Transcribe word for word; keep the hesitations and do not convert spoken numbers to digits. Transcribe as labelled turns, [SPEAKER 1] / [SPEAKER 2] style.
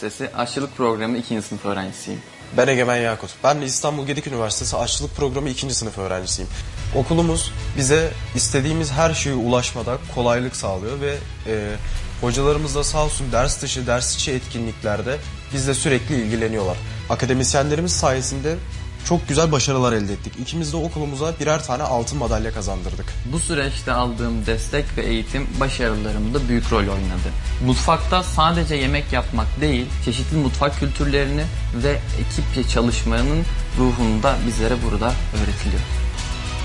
[SPEAKER 1] Üniversitesi Aşçılık Programı ikinci sınıf öğrencisiyim.
[SPEAKER 2] Ben Egemen Yakut. Ben İstanbul Gedik Üniversitesi Aşçılık Programı ikinci sınıf öğrencisiyim. Okulumuz bize istediğimiz her şeye ulaşmada kolaylık sağlıyor ve e, hocalarımız da sağ olsun ders dışı, ders içi etkinliklerde bizle sürekli ilgileniyorlar. Akademisyenlerimiz sayesinde çok güzel başarılar elde ettik. İkimiz de okulumuza birer tane altın madalya kazandırdık.
[SPEAKER 1] Bu süreçte aldığım destek ve eğitim başarılarımda büyük rol oynadı. Mutfakta sadece yemek yapmak değil, çeşitli mutfak kültürlerini ve ekipçe çalışmanın ruhunu da bizlere burada öğretiliyor.